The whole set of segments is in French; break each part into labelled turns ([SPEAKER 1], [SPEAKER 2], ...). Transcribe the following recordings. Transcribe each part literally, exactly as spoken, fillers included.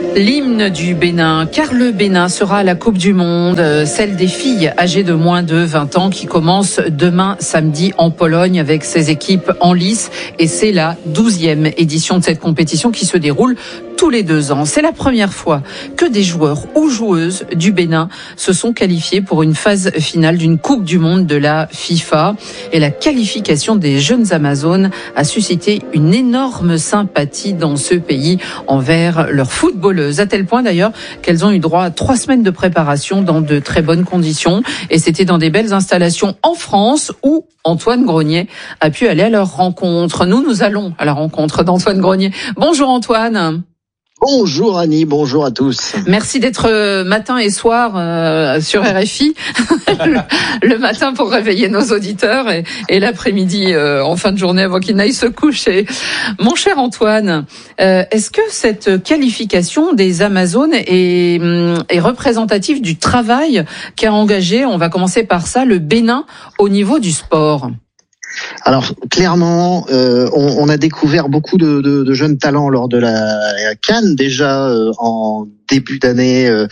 [SPEAKER 1] L'hymne du Bénin, car le Bénin sera à la Coupe du Monde, celle des filles âgées de moins de vingt ans qui commence demain samedi en Pologne avec ses équipes en lice. Et c'est la douzième édition de cette compétition qui se déroule tous les deux ans. C'est la première fois que des joueurs ou joueuses du Bénin se sont qualifiés pour une phase finale d'une Coupe du Monde de la FIFA. Et la qualification des jeunes Amazones a suscité une énorme sympathie dans ce pays envers leurs footballeuses. À tel point d'ailleurs qu'elles ont eu droit à trois semaines de préparation dans de très bonnes conditions. Et c'était dans des belles installations en France où Antoine Grenier a pu aller à leur rencontre. Nous, nous allons à la rencontre d'Antoine Grenier. Bonjour Antoine.
[SPEAKER 2] Bonjour Annie, bonjour à tous.
[SPEAKER 1] Merci d'être matin et soir euh, sur R F I, le, le matin pour réveiller nos auditeurs et, et l'après-midi euh, en fin de journée avant qu'ils n'aillent se coucher. Mon cher Antoine, euh, est-ce que cette qualification des Amazones est, est représentative du travail qu'a engagé, on va commencer par ça, le Bénin au niveau du sport ?
[SPEAKER 2] Alors clairement, euh, on, on a découvert beaucoup de, de, de jeunes talents lors de la CAN déjà euh, en début d'année euh,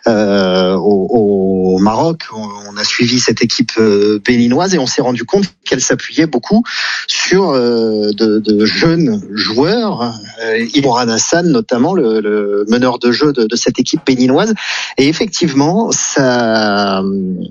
[SPEAKER 2] euh, au, au Maroc. On, on a suivi cette équipe euh, béninoise et on s'est rendu compte qu'elle s'appuyait beaucoup sur euh, de, de jeunes joueurs, euh, Imran Hassan notamment, le, le meneur de jeu de, de cette équipe béninoise. Et effectivement, ça,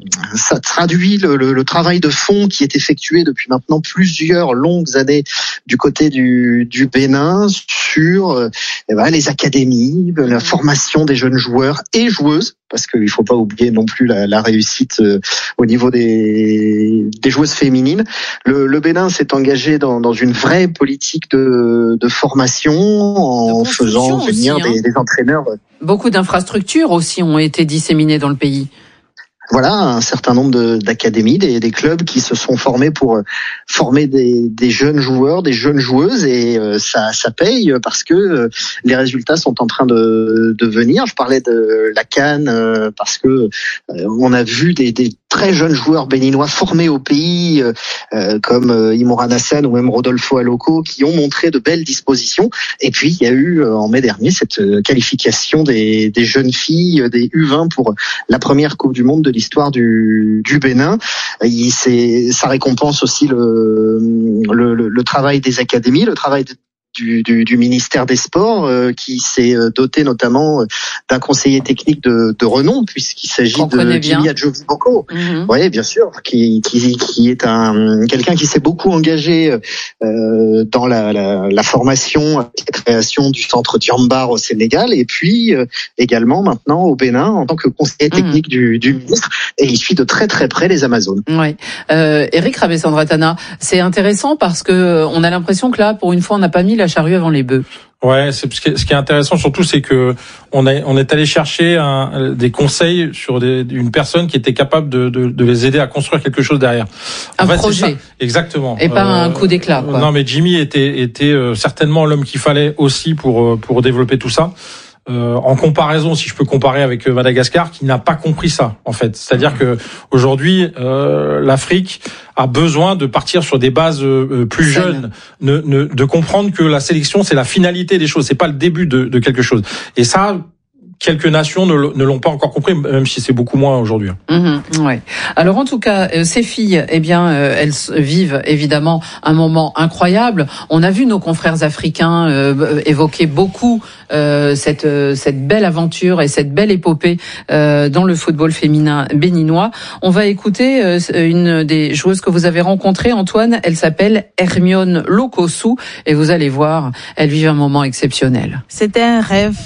[SPEAKER 2] ça traduit le, le, le travail de fond qui est effectué depuis maintenant plusieurs longues années du côté du, du Bénin sur euh, eh ben, les académies, la formation des jeunes joueurs et joueuses, parce qu'il ne faut pas oublier non plus la, la réussite euh, au niveau des, des joueuses féminines. Le, le Bénin s'est engagé dans, dans une vraie politique de, de formation en
[SPEAKER 1] de
[SPEAKER 2] faisant venir
[SPEAKER 1] aussi, hein.
[SPEAKER 2] des, des entraîneurs.
[SPEAKER 1] Beaucoup d'infrastructures aussi ont été disséminées dans le pays.
[SPEAKER 2] Voilà, un certain nombre de, d'académies, des, des clubs qui se sont formés pour former des, des jeunes joueurs, des jeunes joueuses, et euh, ça, ça paye parce que euh, les résultats sont en train de, de venir. Je parlais de la CAN euh, parce que euh, on a vu des, des très jeunes joueurs béninois formés au pays, euh, comme euh, Imran Hassan ou même Rodolfo Aloko, qui ont montré de belles dispositions. Et puis il y a eu euh, en mai dernier cette euh, qualification des, des jeunes filles, des U vingt pour la première Coupe du Monde de l'histoire du, du Bénin. Il, c'est, ça récompense aussi le, le, le, le travail des académies, le travail de Du, du, du ministère des Sports euh, qui s'est doté notamment d'un conseiller technique de, de renom puisqu'il s'agit
[SPEAKER 1] On
[SPEAKER 2] de Jimmy Adjoboko.
[SPEAKER 1] Mm-hmm.
[SPEAKER 2] Oui, bien sûr, qui, qui, qui est un quelqu'un qui s'est beaucoup engagé euh, dans la, la, la formation, la création du centre Diambar au Sénégal et puis euh, également maintenant au Bénin en tant que conseiller technique mm-hmm. du, du ministre et il suit de très très près les Amazones.
[SPEAKER 1] Oui, euh, Eric Rabessandratana, c'est intéressant parce que on a l'impression que là, pour une fois, on n'a pas mis la charrue avant les bœufs.
[SPEAKER 3] Ouais, c'est ce qui est, ce qui est intéressant surtout, c'est que on a on est allé chercher un, des conseils sur des, une personne qui était capable de, de, de les aider à construire quelque chose derrière. En
[SPEAKER 1] un
[SPEAKER 3] fait,
[SPEAKER 1] projet,
[SPEAKER 3] exactement.
[SPEAKER 1] Et pas euh, un coup d'éclat. Quoi.
[SPEAKER 3] Non, mais Jimmy était était certainement l'homme qu'il fallait aussi pour pour développer tout ça. Euh, en comparaison, si je peux comparer avec Madagascar, qui n'a pas compris ça, en fait. C'est-à-dire que aujourd'hui, euh, l'Afrique a besoin de partir sur des bases euh, plus Saine. jeunes, ne, ne, de comprendre que la sélection, c'est la finalité des choses, c'est pas le début de, de quelque chose. Et ça, quelques nations ne, ne l'ont pas encore compris, même si c'est beaucoup moins aujourd'hui.
[SPEAKER 1] Mmh, ouais. Alors en tout cas, euh, ces filles, eh bien, euh, elles vivent évidemment un moment incroyable. On a vu nos confrères africains euh, évoquer beaucoup euh, cette euh, cette belle aventure et cette belle épopée euh, dans le football féminin béninois. On va écouter euh, une des joueuses que vous avez rencontrées, Antoine. Elle s'appelle Hermione Lokosu et vous allez voir, elle vit un moment exceptionnel.
[SPEAKER 4] C'était un rêve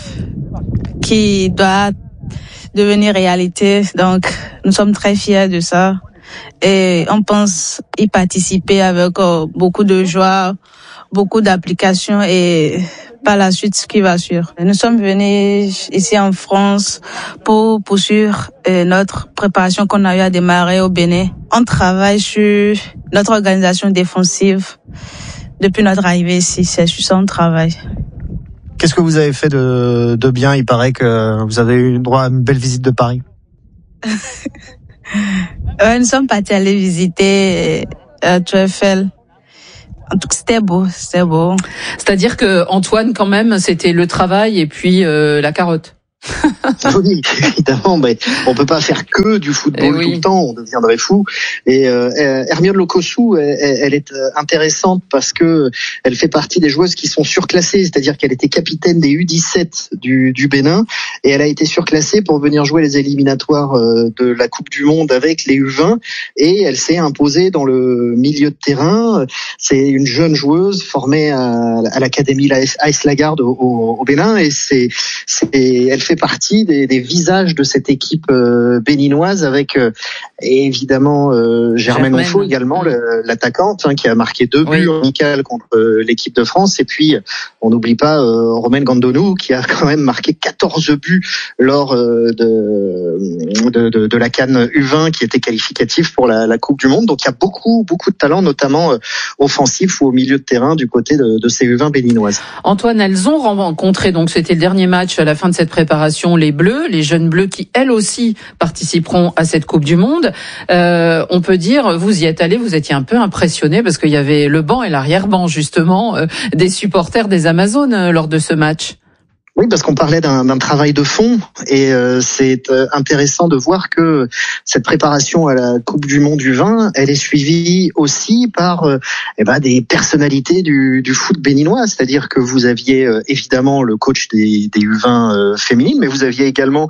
[SPEAKER 4] qui doit devenir réalité. Donc, nous sommes très fiers de ça. Et on pense y participer avec euh, beaucoup de joie, beaucoup d'applications et par la suite ce qui va suivre. Nous sommes venus ici en France pour poursuivre euh, notre préparation qu'on a eu à démarrer au Bénin. On travaille sur notre organisation défensive depuis notre arrivée ici. C'est sur ça qu'on travaille.
[SPEAKER 5] Qu'est-ce que vous avez fait de, de bien ? Il paraît que vous avez eu droit à une belle visite de Paris.
[SPEAKER 4] Ouais, nous sommes partis aller visiter euh, Tour Eiffel. En tout cas, c'était beau, c'était beau.
[SPEAKER 1] C'est-à-dire que Antoine, quand même, c'était le travail et puis euh, la carotte.
[SPEAKER 2] Oui, évidemment, mais on peut pas faire que du football oui. tout le temps, on deviendrait fou. Et euh, Hermione Lokossou, elle, elle est intéressante parce que elle fait partie des joueuses qui sont surclassées, c'est-à-dire qu'elle était capitaine des U dix-sept du, du Bénin et elle a été surclassée pour venir jouer les éliminatoires de la Coupe du Monde avec les U vingt et elle s'est imposée dans le milieu de terrain. C'est une jeune joueuse formée à, à l'académie Ice Lagarde au, au Bénin et c'est, c'est elle fait partie des, des visages de cette équipe euh, béninoise avec euh, évidemment euh, Germaine Onfo également, le, l'attaquante hein, qui a marqué deux buts oui. amicales contre euh, l'équipe de France et puis on n'oublie pas euh, Romaine Gandonou qui a quand même marqué quatorze buts lors euh, de, de, de, de la CAN U vingt qui était qualificatif pour la, la Coupe du Monde. Donc il y a beaucoup beaucoup de talent notamment euh, offensif ou au milieu de terrain du côté de, de ces U vingt béninoises.
[SPEAKER 1] Antoine, elles ont rencontré, donc c'était le dernier match à la fin de cette préparation, les Bleus, les jeunes Bleus qui elles aussi participeront à cette Coupe du Monde. Euh, on peut dire, vous y êtes allé, vous étiez un peu impressionné parce qu'il y avait le banc et l'arrière-banc justement euh, des supporters des Amazones euh, lors de ce match.
[SPEAKER 2] Oui, parce qu'on parlait d'un, d'un travail de fond et euh, c'est euh, intéressant de voir que cette préparation à la Coupe du Monde U vingt, elle est suivie aussi par euh, eh ben, des personnalités du, du foot béninois. C'est-à-dire que vous aviez euh, évidemment le coach des, des U vingt euh, féminines, mais vous aviez également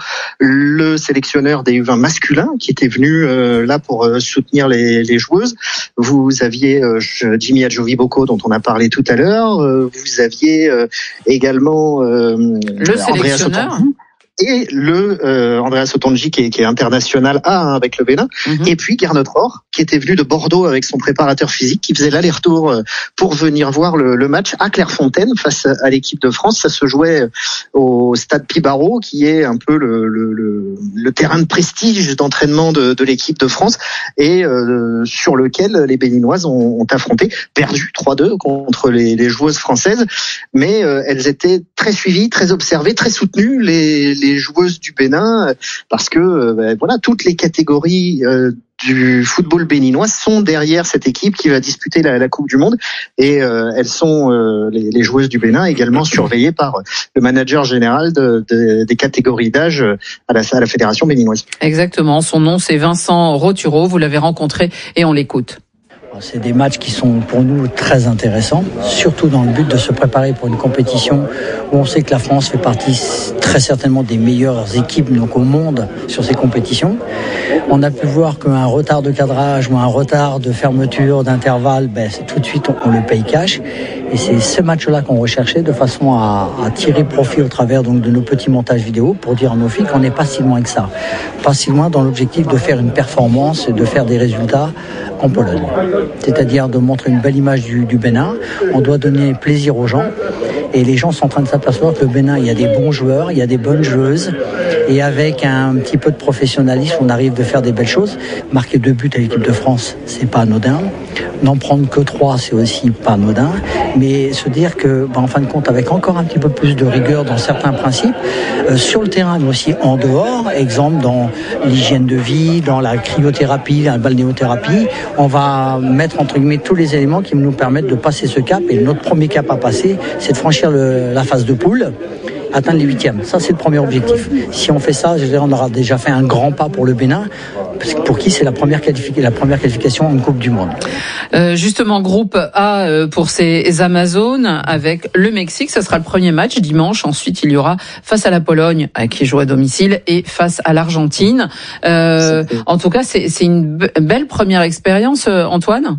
[SPEAKER 2] le sélectionneur des U vingt masculins qui était venu euh, là pour euh, soutenir les, les joueuses. Vous aviez euh, Jimmy Adjoviboko dont on a parlé tout à l'heure. Euh, vous aviez euh, également euh,
[SPEAKER 1] le sélectionneur
[SPEAKER 2] et le euh, Andrea Sotonji qui est, qui est international A hein, avec le Bénin, mm-hmm. et puis Gernot Rohr qui était venu de Bordeaux avec son préparateur physique qui faisait l'aller-retour pour venir voir le, le match à Clairefontaine face à l'équipe de France. Ça se jouait au stade Pibaro qui est un peu le, le, le, le terrain de prestige d'entraînement de, de l'équipe de France et euh, sur lequel les Béninoises ont, ont affronté, perdu trois deux contre les, les joueuses françaises, mais euh, elles étaient très suivies, très observées, très soutenues les, les joueuses du Bénin parce que euh, ben, voilà toutes les catégories euh, du football béninois sont derrière cette équipe qui va disputer la, la Coupe du Monde et euh, elles sont euh, les, les joueuses du Bénin également surveillées par le manager général de, de, des catégories d'âge à la, à la fédération béninoise.
[SPEAKER 1] Exactement, son nom c'est Vincent Roturo, vous l'avez rencontré et on l'écoute.
[SPEAKER 6] C'est des matchs qui sont pour nous très intéressants, surtout dans le but de se préparer pour une compétition où on sait que la France fait partie très certainement des meilleures équipes donc au monde sur ces compétitions. On a pu voir qu'un retard de cadrage ou un retard de fermeture d'intervalle, ben, tout de suite on, on le paye cash. Et c'est ce match-là qu'on recherchait de façon à, à tirer profit au travers donc, de nos petits montages vidéo pour dire à nos filles qu'on n'est pas si loin que ça. Pas si loin dans l'objectif de faire une performance et de faire des résultats en Pologne. C'est-à-dire de montrer une belle image du, du Bénin. On doit donner plaisir aux gens. Et les gens sont en train de s'apercevoir que le Bénin, il y a des bons joueurs, il y a des bonnes joueuses. Et avec un petit peu de professionnalisme, on arrive de faire des belles choses. Marquer deux buts à l'équipe de France, c'est pas anodin. N'en prendre que trois, c'est aussi pas anodin. Mais se dire que, ben, en fin de compte, avec encore un petit peu plus de rigueur dans certains principes, euh, sur le terrain, mais aussi en dehors, exemple dans l'hygiène de vie, dans la cryothérapie, la balnéothérapie, on va mettre entre guillemets tous les éléments qui nous permettent de passer ce cap. Et notre premier cap à passer, c'est de franchir le, la phase de poule, atteindre les huitièmes. Ça, c'est le premier objectif. Si on fait ça, je dirais, on aura déjà fait un grand pas pour le Bénin, pour qui c'est la première, qualific- la première qualification en Coupe du Monde.
[SPEAKER 1] Euh, justement, groupe A euh, pour ces Amazones avec le Mexique. Ce sera le premier match dimanche. Ensuite, il y aura face à la Pologne, à qui joue à domicile, et face à l'Argentine. Euh, en tout cas, c'est, c'est une be- belle première expérience, euh, Antoine.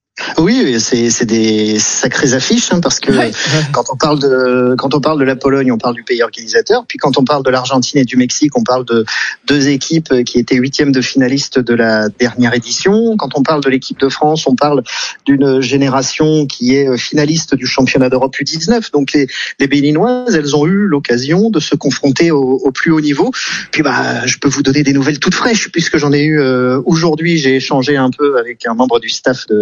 [SPEAKER 2] Oui, c'est, c'est des sacrées affiches hein, parce que ouais. quand on parle de quand on parle de la Pologne, on parle du pays organisateur. Puis quand on parle de l'Argentine et du Mexique, on parle de deux équipes qui étaient huitièmes de finalistes de la dernière édition. Quand on parle de l'équipe de France, on parle d'une génération qui est finaliste du championnat d'Europe U dix-neuf. Donc les, les Béninoises, elles ont eu l'occasion de se confronter au, au plus haut niveau. Puis bah, je peux vous donner des nouvelles toutes fraîches puisque j'en ai eu euh, aujourd'hui. J'ai échangé un peu avec un membre du staff de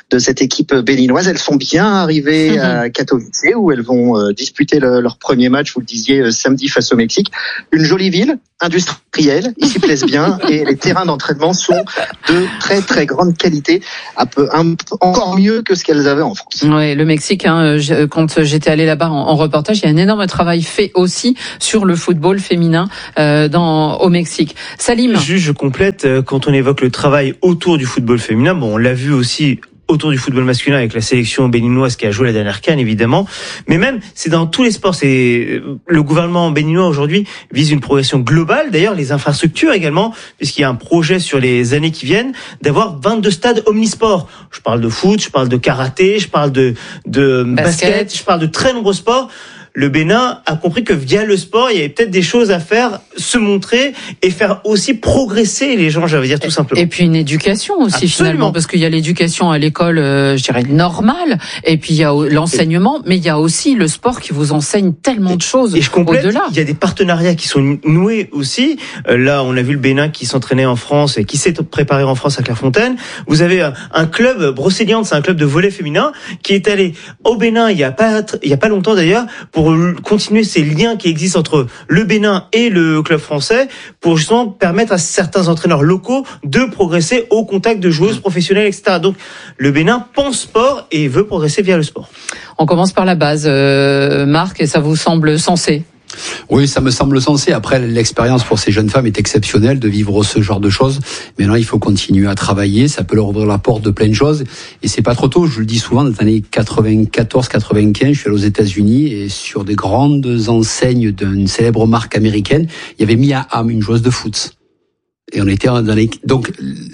[SPEAKER 2] de cette équipe béninoise. Elles sont bien arrivées mmh. à Katowice où elles vont euh, disputer le, leur premier match, vous le disiez, euh, samedi face au Mexique. Une jolie ville, industrielle, ils s'y plaisent bien et les terrains d'entraînement sont de très très grande qualité, un peu, un, encore mieux que ce qu'elles avaient en France.
[SPEAKER 1] Ouais, le Mexique, hein, quand j'étais allé là-bas en, en reportage, il y a un énorme travail fait aussi sur le football féminin euh, dans au Mexique. Salim.
[SPEAKER 7] Juste, je complète, quand on évoque le travail autour du football féminin, bon, on l'a vu aussi autour du football masculin avec la sélection béninoise qui a joué la dernière CAN évidemment, mais même c'est dans tous les sports. C'est le gouvernement béninois aujourd'hui vise une progression globale. D'ailleurs, les infrastructures également, puisqu'il y a un projet sur les années qui viennent d'avoir vingt-deux stades omnisports. Je parle de foot, je parle de karaté, je parle de de basket, basket je parle de très nombreux sports. Le Bénin a compris que via le sport, il y avait peut-être des choses à faire, se montrer et faire aussi progresser les gens, j'allais dire tout simplement.
[SPEAKER 1] Et puis une éducation aussi. Absolument. Finalement, parce qu'il y a l'éducation à l'école, euh, je dirais normale, et puis il y a l'enseignement, mais il y a aussi le sport qui vous enseigne tellement de choses
[SPEAKER 7] et je complète,
[SPEAKER 1] au-delà.
[SPEAKER 7] Il y a des partenariats qui sont noués aussi. Euh, là, on a vu le Bénin qui s'entraînait en France et qui s'est préparé en France à Clairefontaine. Vous avez un, un club, Brocéliande, c'est un club de volley féminin, qui est allé au Bénin il y a pas, il y a pas longtemps d'ailleurs, pour continuer ces liens qui existent entre le Bénin et le club français pour justement permettre à certains entraîneurs locaux de progresser au contact de joueuses professionnelles, et cetera. Donc, le Bénin pense sport et veut progresser via le sport.
[SPEAKER 1] On commence par la base, euh, Marc, et ça vous semble sensé ?
[SPEAKER 8] Oui, ça me semble sensé. Après, l'expérience pour ces jeunes femmes est exceptionnelle de vivre ce genre de choses. Maintenant, il faut continuer à travailler. Ça peut leur ouvrir la porte de plein de choses. Et c'est pas trop tôt. Je le dis souvent, dans les années quatre-vingt-quatorze quatre-vingt-quinze, je suis allé aux États-Unis et sur des grandes enseignes d'une célèbre marque américaine, il y avait Mia Hamm, une joueuse de foot. Et on était dans les... Donc,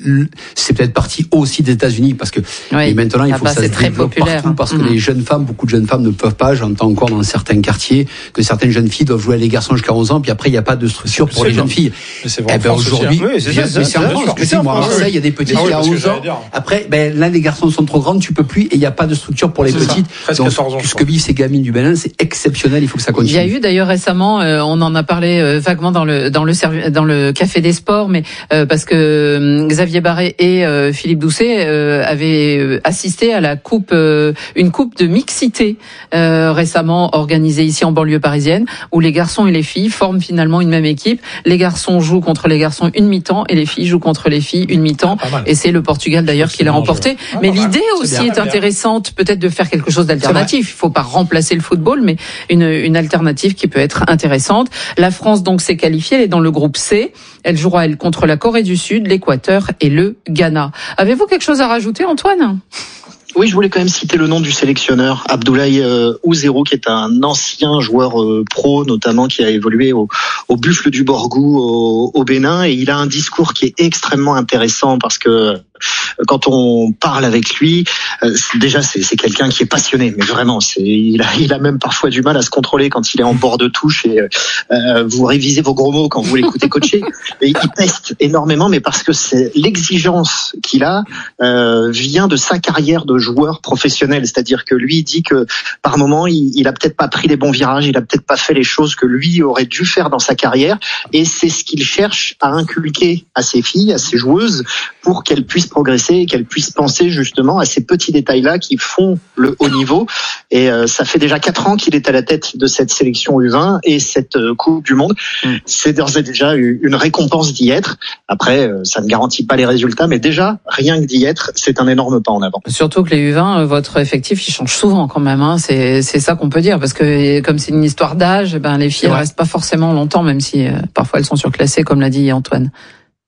[SPEAKER 8] c'est peut-être parti aussi des États-Unis parce que
[SPEAKER 1] oui,
[SPEAKER 8] et maintenant, il faut que ça se développe partout parce que mmh. les jeunes femmes, beaucoup de jeunes femmes ne peuvent pas. J'entends encore dans certains quartiers que certaines jeunes filles doivent jouer à les garçons jusqu'à onze ans, puis après, il n'y a pas de structure pour les jeunes filles.
[SPEAKER 3] Mais c'est vrai.
[SPEAKER 8] Eh ben, aujourd'hui,
[SPEAKER 3] hein. oui, c'est
[SPEAKER 8] bien,
[SPEAKER 3] ça,
[SPEAKER 8] mais c'est en France. Je sais, moi, à Marseille, il y a des petites filles à onze ans. Après, ben, là, les garçons sont trop grandes, tu peux plus, et il n'y a pas de structure pour les c'est petites. Donc, ce que vivent ces gamines du Bénin, c'est exceptionnel, il faut que ça continue.
[SPEAKER 1] Il y a eu d'ailleurs récemment, euh, on en a parlé euh, vaguement dans le, dans le, dans le Café des Sports, mais, euh, parce que Xavier Barré et euh, Philippe Doucet euh, avaient assisté à la coupe, euh, une coupe de mixité euh, récemment organisée ici en banlieue parisienne, où les garçons et les filles forment finalement une même équipe. Les garçons jouent contre les garçons une mi-temps et les filles jouent contre les filles une mi-temps. Ah, et c'est le Portugal d'ailleurs qui l'a remporté. Ah, mais l'idée aussi est, est intéressante, peut-être de faire quelque chose d'alternatif. Il faut pas remplacer le football, mais une, une alternative qui peut être intéressante. La France donc s'est qualifiée, elle est dans le groupe C. Elle jouera elle contre la Corée du Sud, l'Équateur et le Ghana. Avez-vous quelque chose à rajouter, Antoine ?
[SPEAKER 2] Oui, je voulais quand même citer le nom du sélectionneur, Abdoulaye euh, Ouzérou, qui est un ancien joueur euh, pro, notamment qui a évolué au, au Buffle du Borgou au, au Bénin, et il a un discours qui est extrêmement intéressant parce que quand on parle avec lui, euh, c'est, déjà c'est, c'est quelqu'un qui est passionné, mais vraiment, c'est, il a, il a même parfois du mal à se contrôler quand il est en bord de touche et euh, vous révisez vos gros mots quand vous l'écoutez coacher. Et il peste énormément, mais parce que c'est l'exigence qu'il a euh, vient de sa carrière de joueur professionnel, c'est-à-dire que lui il dit que par moment il, il a peut-être pas pris les bons virages, il a peut-être pas fait les choses que lui aurait dû faire dans sa carrière, et c'est ce qu'il cherche à inculquer à ses filles, à ses joueuses, pour qu'elles puissent progresser et qu'elles puissent penser justement à ces petits détails-là qui font le haut niveau. Et euh, ça fait déjà quatre ans qu'il est à la tête de cette sélection U vingt et cette euh, Coupe du Monde. Mmh. C'est d'ores et déjà une récompense d'y être. Après, euh, ça ne garantit pas les résultats, mais déjà, rien que d'y être, c'est un énorme pas en avant.
[SPEAKER 1] Surtout que les U vingt, votre effectif, il change souvent quand même. Hein. C'est, c'est ça qu'on peut dire, parce que comme c'est une histoire d'âge, ben les filles ne restent pas forcément longtemps, même si euh, parfois elles sont surclassées, comme l'a dit Antoine. Eric ?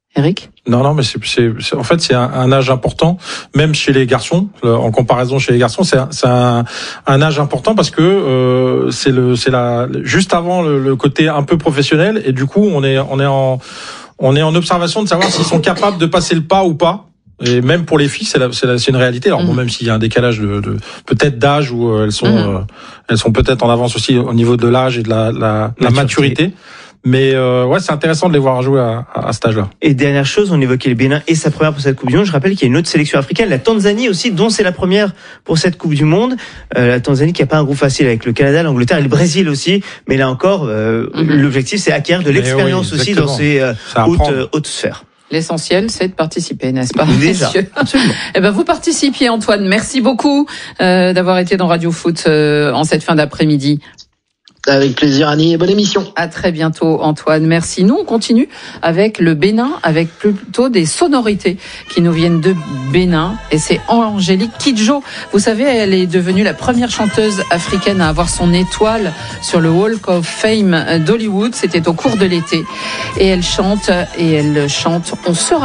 [SPEAKER 3] Non, non, mais c'est, c'est, c'est en fait c'est un, un âge important, même chez les garçons. En comparaison chez les garçons, c'est un, c'est un, un âge important parce que euh, c'est le, c'est la, juste avant le, le côté un peu professionnel, et du coup on est, on est en, on est en observation de savoir s'ils sont capables de passer le pas ou pas. Et même pour les filles, c'est, la, c'est, la, c'est une réalité. Alors bon, même s'il y a un décalage de, de peut-être d'âge où elles sont, mmh. euh, elles sont peut-être en avance aussi au niveau de l'âge et de la, la, la maturité. Mais euh, ouais, c'est intéressant de les voir jouer à, à, à cet âge-là.
[SPEAKER 7] Et dernière chose, on évoquait le Bénin et sa première pour cette Coupe du Monde. Je rappelle qu'il y a une autre sélection africaine, la Tanzanie aussi, dont c'est la première pour cette Coupe du Monde. Euh, la Tanzanie qui a pas un groupe facile avec le Canada, l'Angleterre et le Brésil aussi. Mais là encore, euh, mm-hmm. l'objectif c'est acquérir de l'expérience oui, aussi dans ces euh, hautes, euh, hautes sphères.
[SPEAKER 1] L'essentiel, c'est de participer, n'est-ce pas,
[SPEAKER 7] Déjà,
[SPEAKER 1] messieurs ?
[SPEAKER 7] absolument.
[SPEAKER 1] Eh ben, vous participiez, Antoine. Merci beaucoup euh, d'avoir été dans Radio Foot euh, en cette fin d'après-midi.
[SPEAKER 2] Avec plaisir, Annie, et bonne émission.
[SPEAKER 1] À très bientôt, Antoine. Merci. Nous, on continue avec le Bénin, avec plutôt des sonorités qui nous viennent de Bénin. Et c'est Angélique Kidjo. Vous savez, elle est devenue la première chanteuse africaine à avoir son étoile sur le Walk of Fame d'Hollywood. C'était au cours de l'été. Et elle chante, et elle chante, on sera